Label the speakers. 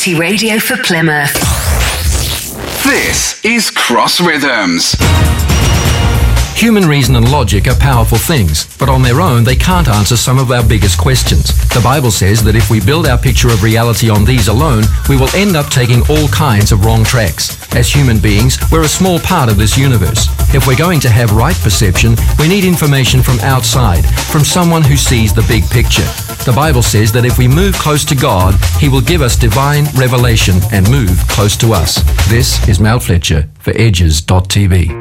Speaker 1: Community radio for Plymouth.
Speaker 2: This is Cross Rhythms.
Speaker 3: Human reason and logic are powerful things, but on their own they can't answer some of our biggest questions. The Bible says that if we build our picture of reality on these alone, we will end up taking all kinds of wrong tracks. As human beings, we're a small part of this universe. If we're going to have right perception, we need information from outside, from someone who sees the big picture. The Bible says that if we move close to God, He will give us divine revelation and move close to us. This is Mal Fletcher for Edges.tv.